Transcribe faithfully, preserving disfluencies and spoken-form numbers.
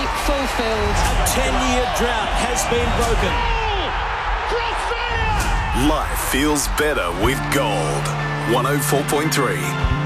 fulfilled. A ten-year drought has been broken. Life feels better with gold. one oh four point three.